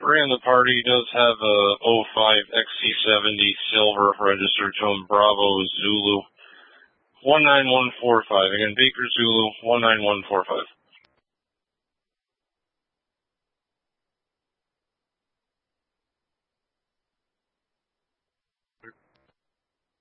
Ran the party does have a '05 XC70 silver registered to him, Bravo Zulu 19145. Again, Baker Zulu 19145.